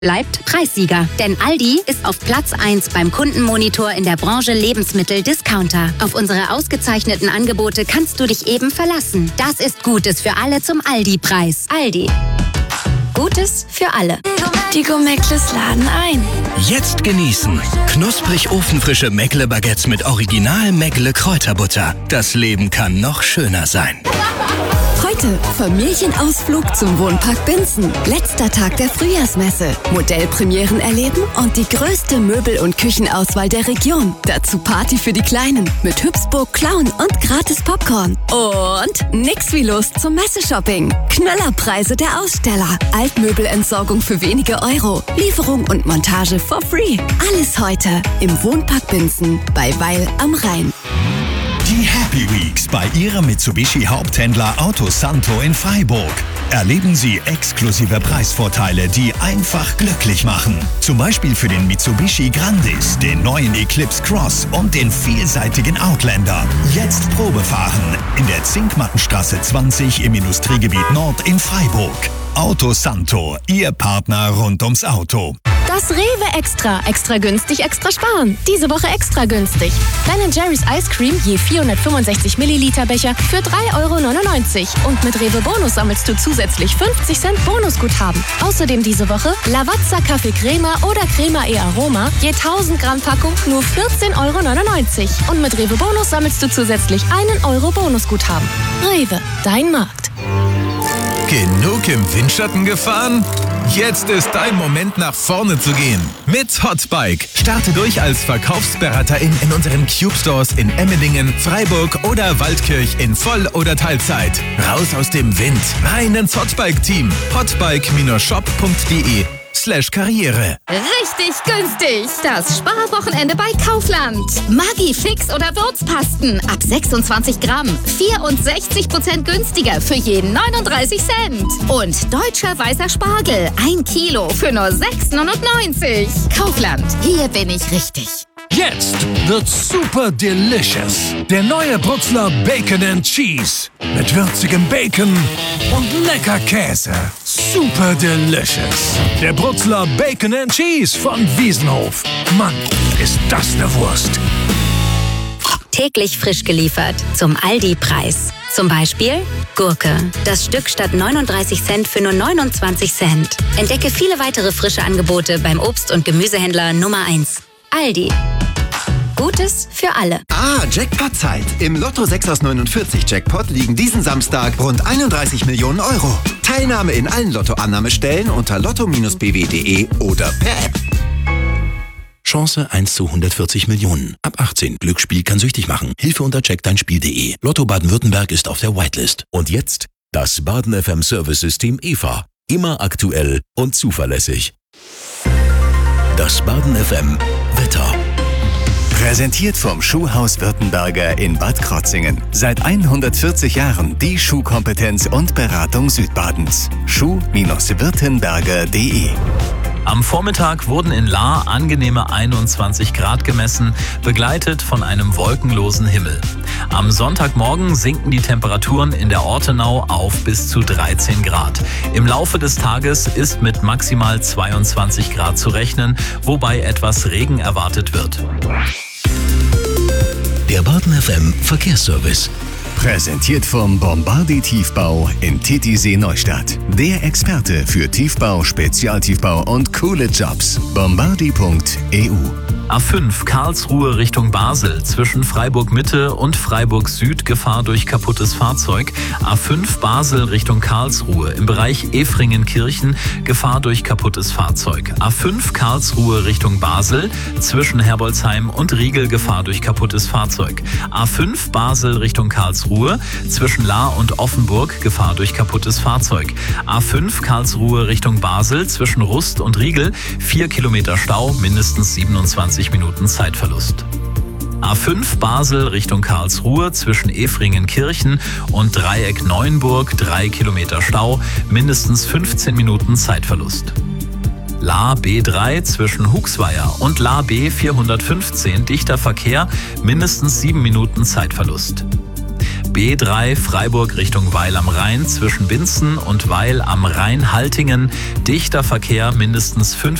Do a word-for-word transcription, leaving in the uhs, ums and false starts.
bleibt Preissieger. Denn Aldi ist auf Platz eins beim Kundenmonitor in der Branche Lebensmittel-Discounter. Auf unsere ausgezeichneten Angebote kannst du dich eben verlassen. Das ist Gutes für alle zum Aldi-Preis. Aldi. Gutes für alle. Die Go-Meckles laden ein. Jetzt genießen. Knusprig ofenfrische Meckle-Baguettes mit Original Meckle-Kräuterbutter. Das Leben kann noch schöner sein. Heute Familienausflug zum Wohnpark Binzen. Letzter Tag der Frühjahrsmesse. Modellpremieren erleben und die größte Möbel- und Küchenauswahl der Region. Dazu Party für die Kleinen mit Hüpsburg, Clown und gratis Popcorn. Und nix wie Lust zum Messeshopping. Knallerpreise der Aussteller. Altmöbelentsorgung für wenige Euro. Lieferung und Montage for free. Alles heute im Wohnpark Binzen bei Weil am Rhein. Die Happy Weeks bei Ihrem Mitsubishi-Haupthändler Autosanto in Freiburg. Erleben Sie exklusive Preisvorteile, die einfach glücklich machen. Zum Beispiel für den Mitsubishi Grandis, den neuen Eclipse Cross und den vielseitigen Outlander. Jetzt Probefahren in der Zinkmattenstraße zwanzig im Industriegebiet Nord in Freiburg. Autosanto, Ihr Partner rund ums Auto. Das Rewe Extra. Extra günstig, extra sparen. Diese Woche extra günstig. Ben Jerry's Ice Cream je vierhundertfünfundsechzig Milliliter Becher für drei Euro neunundneunzig. Und mit Rewe Bonus sammelst du zusätzlich fünfzig Cent Bonusguthaben. Außerdem diese Woche Lavazza Kaffee Crema oder Crema e Aroma je tausend Gramm Packung nur vierzehn Euro neunundneunzig. Und mit Rewe Bonus sammelst du zusätzlich einen Euro Bonusguthaben. Rewe, dein Markt. Genug im Windschatten gefahren? Jetzt ist dein Moment, nach vorne zu gehen. Mit Hotbike. Starte durch als Verkaufsberaterin in unseren Cube Stores in Emmendingen, Freiburg oder Waldkirch in Voll- oder Teilzeit. Raus aus dem Wind, rein ins Hotbike-Team. hotbike-shop.de slash Karriere. Richtig günstig. Das Sparwochenende bei Kaufland. Maggi Fix oder Würzpasten ab sechsundzwanzig Gramm. vierundsechzig Prozent günstiger für jeden neununddreißig Cent. Und deutscher weißer Spargel. Ein Kilo für nur sechs neunundneunzig. Kaufland. Hier bin ich richtig. Jetzt wird's super delicious. Der neue Brutzler Bacon and Cheese. Mit würzigem Bacon und lecker Käse. Super delicious. Der Brutzler Bacon and Cheese von Wiesenhof. Mann, ist das eine Wurst. Täglich frisch geliefert zum Aldi-Preis. Zum Beispiel Gurke. Das Stück statt neununddreißig Cent für nur neunundzwanzig Cent. Entdecke viele weitere frische Angebote beim Obst- und Gemüsehändler Nummer eins. Aldi. Gutes für alle. Ah, Jackpot-Zeit. Im Lotto sechs aus neunundvierzig Jackpot liegen diesen Samstag rund einunddreißig Millionen Euro. Teilnahme in allen Lottoannahmestellen unter lotto Bindestrich b w punkt de oder per App. Chance eins zu hundertvierzig Millionen. Ab achtzehn. Glücksspiel kann süchtig machen. Hilfe unter check dein Spiel punkt de. Lotto Baden-Württemberg ist auf der Whitelist. Und jetzt das Baden F M Service-System E V A. Immer aktuell und zuverlässig. Das Baden F M Wetter. Präsentiert vom Schuhhaus Württemberger in Bad Krotzingen. Seit hundertvierzig Jahren die Schuhkompetenz und Beratung Südbadens. schuh Württemberger punkt de. Am Vormittag wurden in Lahr angenehme einundzwanzig Grad gemessen, begleitet von einem wolkenlosen Himmel. Am Sonntagmorgen sinken die Temperaturen in der Ortenau auf bis zu dreizehn Grad. Im Laufe des Tages ist mit maximal zweiundzwanzig Grad zu rechnen, wobei etwas Regen erwartet wird. Der Baden F M Verkehrsservice. Präsentiert vom Bombardi Tiefbau in Titisee Neustadt. Der Experte für Tiefbau, Spezialtiefbau und coole Jobs. bombardi punkt e u. A fünf Karlsruhe Richtung Basel, zwischen Freiburg Mitte und Freiburg Süd Gefahr durch kaputtes Fahrzeug. A fünf Basel Richtung Karlsruhe, im Bereich Efringen-Kirchen Gefahr durch kaputtes Fahrzeug. A fünf Karlsruhe Richtung Basel, zwischen Herbolzheim und Riegel Gefahr durch kaputtes Fahrzeug. A fünf Basel Richtung Karlsruhe, zwischen Lahr und Offenburg Gefahr durch kaputtes Fahrzeug. A fünf Karlsruhe Richtung Basel, zwischen Rust und Riegel vier Kilometer Stau, mindestens siebenundzwanzig Minuten Zeitverlust. A fünf Basel Richtung Karlsruhe, zwischen Efringen-Kirchen und Dreieck Neuenburg drei Kilometer Stau, mindestens fünfzehn Minuten Zeitverlust. Lahr B drei zwischen Huxweier und Lahr B vierhundertfünfzehn dichter Verkehr, mindestens sieben Minuten Zeitverlust. B drei Freiburg Richtung Weil am Rhein zwischen Binzen und Weil am Rhein-Haltingen. Dichter Verkehr, mindestens fünf